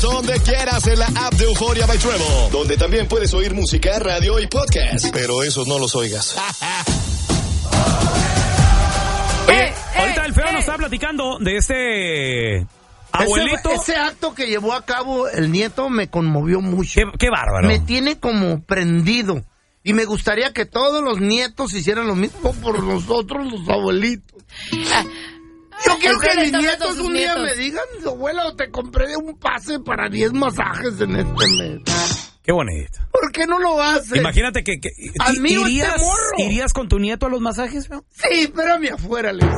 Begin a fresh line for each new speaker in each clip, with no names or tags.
Escúchanos donde quieras en la app de Euforia by Treble, donde también puedes oír música, radio y podcast. Pero esos no los oigas.
Oye, ahorita el feo nos está platicando de este abuelito.
Ese acto que llevó a cabo el nieto me conmovió mucho.
Qué bárbaro.
Me tiene como prendido. Y me gustaría que todos los nietos hicieran lo mismo por nosotros, los abuelitos. Yo quiero que mis nietos un día me digan, abuelo, te compré un pase para 10 masajes en este mes.
Qué bonito.
¿Por qué no lo haces?
Imagínate que ¿irías con tu nieto a los masajes, ¿no?
Sí, espérame afuera, le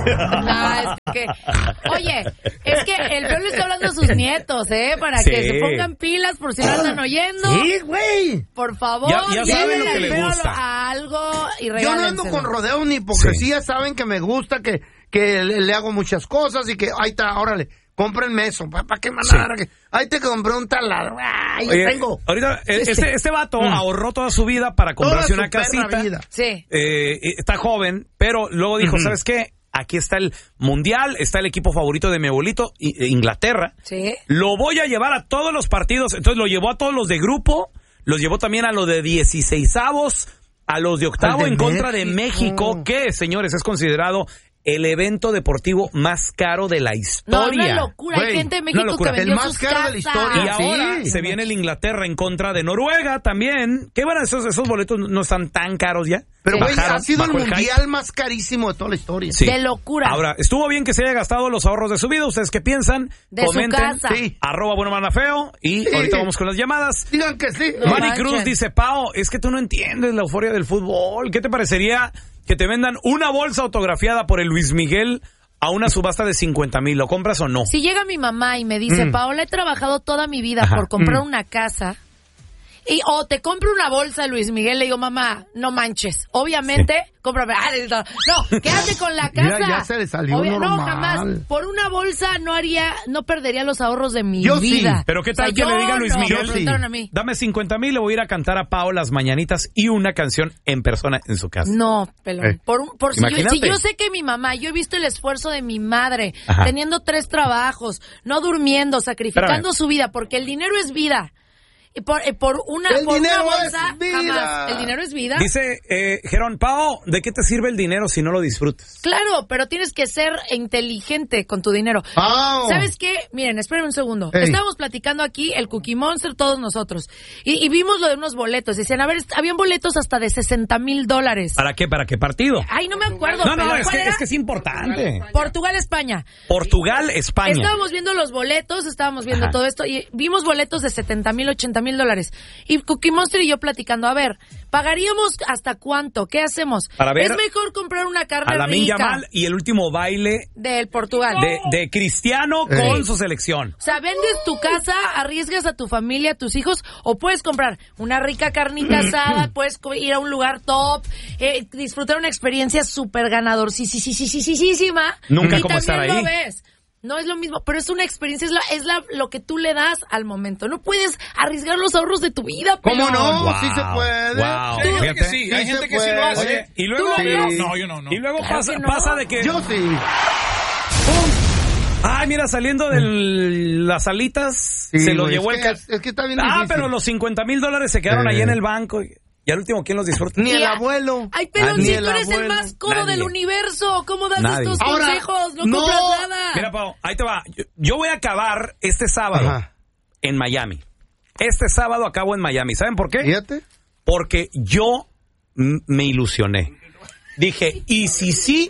Oye, es que el pueblo está hablando a sus nietos, para que se pongan pilas por si no están oyendo.
Sí, güey.
Por favor,
ya saben lo que les gusta.
A algo y regálenselo.
Yo no ando con rodeos ni hipocresía, saben que me gusta, que le hago muchas cosas y que ahí está, órale. Cómprenme eso, ¿para qué mandar? Sí. Ahí te compré un taladro. Ay, yo tengo.
Ahorita, este vato ahorró toda su vida para comprarse una casita.
Sí.
Está joven, pero luego dijo, ¿sabes qué? Aquí está el mundial, está el equipo favorito de mi abuelito, Inglaterra.
Sí.
Lo voy a llevar a todos los partidos. Entonces lo llevó a todos los de grupo, los llevó también a los de 16avos, a los de octavo en contra de México, que, señores, es considerado el evento deportivo más caro de la historia.
No, una locura. Hay gente de México que vendió sus casas.
De la historia. Y ahora se viene el Inglaterra en contra de Noruega también. Qué bueno, esos boletos no están tan caros ya.
Pero, güey, ha sido el mundial más carísimo de toda la historia.
Sí.
De locura.
Ahora, estuvo bien que se haya gastado los ahorros de su vida. ¿Ustedes qué piensan?
De
comenten.
Su casa.
Sí.
@buenomanafeo. Y ahorita vamos con las llamadas.
Digan que sí.
Manny Cruz dice, Pao, es que tú no entiendes la euforia del fútbol. ¿Qué te parecería que te vendan una bolsa autografiada por el Luis Miguel a una subasta de 50,000? ¿Lo compras o no?
Si llega mi mamá y me dice, Paola, he trabajado toda mi vida por comprar una casa, o te compro una bolsa de Luis Miguel, le digo, mamá, no manches. Obviamente, cómprame. No, quédate con la casa.
Ya se le salió normal.
No, jamás. Por una bolsa no perdería los ahorros de mi vida.
Sí. Pero qué tal que le diga a Luis Miguel,
a mí.
Dame 50,000, le voy a ir a cantar a Pao las mañanitas y una canción en persona en su casa.
No, pelón. Si yo sé que mi mamá, yo he visto el esfuerzo de mi madre, teniendo 3 trabajos, no durmiendo, sacrificando su vida, porque el dinero es vida. Y por una bolsa, jamás. El dinero es vida.
Dice Gerón, Pao, ¿de qué te sirve el dinero si no lo disfrutas?
Claro, pero tienes que ser inteligente con tu dinero. ¿Sabes qué? Miren, espérenme un segundo. Estábamos platicando aquí, el Cookie Monster, todos nosotros. Y vimos lo de unos boletos. Decían, a ver, habían boletos hasta de $60,000.
¿Para qué? ¿Para qué partido?
Ay, no me acuerdo.
No, es que es importante.
Portugal-España.
Portugal-España.
Estábamos viendo los boletos, estábamos viendo todo esto y vimos boletos de $70,000, $80,000. Y Cookie Monster y yo platicando, a ver, ¿pagaríamos hasta cuánto? ¿Qué hacemos?
Para ver,
es mejor comprar una carne
a Lamine
rica.
Yamal y el último baile
del Portugal.
De Cristiano con su selección.
O sea, vendes tu casa, arriesgas a tu familia, a tus hijos, o puedes comprar una rica carnita asada, puedes ir a un lugar top, disfrutar una experiencia súper ganador, sí.
Nunca
y
como estar ahí.
Lo ves. No es lo mismo, pero es una experiencia, es lo que tú le das al momento. No puedes arriesgar los ahorros de tu vida.
¿Cómo no?
Wow.
Sí se puede.
Wow.
Hay gente que sí, hay gente que sí lo hace.
Oye, y luego
No, yo no.
Y luego
claro
pasa de que
yo sí.
Ay, mira, saliendo de las alitas, se lo llevó el
es que está bien difícil.
pero los $50,000 se quedaron ahí en el banco. Y al último, ¿quién los disfruta?
Ni el abuelo.
Ay, pero
ni
si
el
tú eres
abuelo.
el más codo del universo, ¿cómo das estos
Ahora,
consejos? No compras nada.
Mira, Pau, ahí te va. Yo voy a acabar este sábado en Miami. Este sábado acabo en Miami. ¿Saben por qué?
Fíjate.
Porque yo me ilusioné. Dije, ¿y si sí?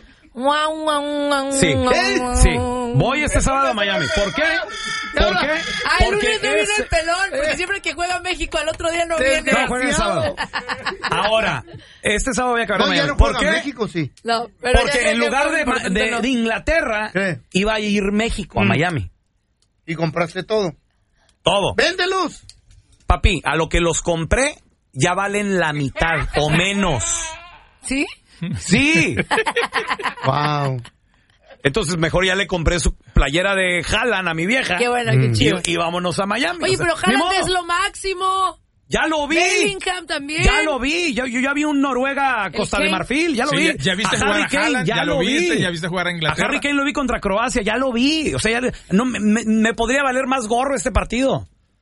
Sí. Voy este sábado a Miami. ¿Por qué? ¿Por qué?
Ay, el lunes no viene el pelón, porque siempre que juega México, al otro día no viene.
No, juega el sábado. Ahora, este sábado voy a acabar en Miami.
Ya no
¿Por
juega
qué?
México, sí.
No, pero
porque en lugar de Inglaterra, iba a ir México a Miami.
Y compraste todo.
Todo.
¡Véndelos!
Papi, a lo que los compré, ya valen la mitad o menos.
¿Sí?
Sí.
Wow.
Entonces mejor ya le compré su playera de Haaland a mi vieja.
Qué bueno, qué chido.
Y vámonos a Miami.
Oye, pero Haaland es lo máximo.
Ya lo vi.
Bellingham también.
Ya lo vi. Yo ya vi un Noruega Costa de Marfil. Ya lo vi.
Ya viste
a
jugar
Harry
a
Kane,
Haaland,
ya lo vi.
Ya viste jugar a Inglaterra.
A Harry Kane lo vi contra Croacia. Ya lo vi. O sea, no me podría valer más gorro este partido.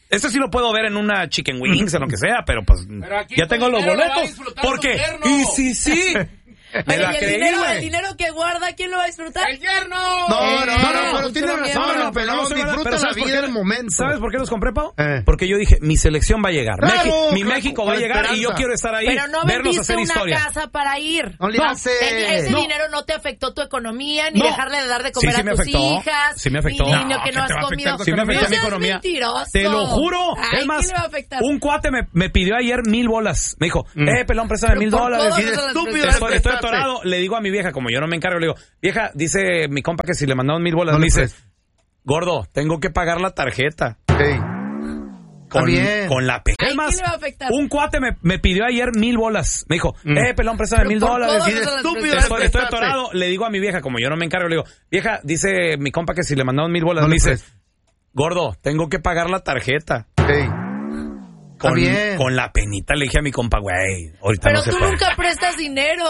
Este sí lo puedo ver en una Chicken Wings, en lo que sea, pero pues ya tengo los boletos. Porque, y sí. Me la creí,
el dinero que guarda, ¿quién lo va a disfrutar?
¡El yerno!
No, pero tiene razón el pelón, disfruta la vida del momento.
¿Sabes por qué los compré, Pau? Porque yo dije, mi selección va a llegar.
Claro,
México va a llegar y yo quiero estar ahí,
pero no
verlos hacer
una
historia.
casa para ir.
No le hace...
Ese dinero no te afectó tu economía, ni dejarle de dar de comer a tus hijas.
Sí me afectó.
Ni niño que no has comido.
Sí me afectó mi economía.
Mentiroso.
Te lo juro.
Ay,
es más,
¿quién le va a afectar?
un cuate me pidió ayer $1,000. Me dijo, pelón, préstame $1,000.
Estúpido.
Estoy atorado. Le digo a mi vieja, como yo no me encargo, le digo, vieja, dice mi compa que si le mandaron $1,000, me dice, gordo, tengo que pagar la tarjeta.
Hey.
Con la P. Es más,
¿quién le va a afectar?
un cuate me pidió ayer $1,000. Me dijo, pelón, préstame $1,000.
Estúpido.
Estoy atorado. Le digo a mi vieja, como yo no me encargo, le digo, vieja, dice mi compa que si le mandaron $1,000, me dice, gordo, tengo que pagar la tarjeta.
Hey.
Con la penita le dije a mi compa, güey, ahorita
pero
no se
tú
puede.
nunca prestas dinero.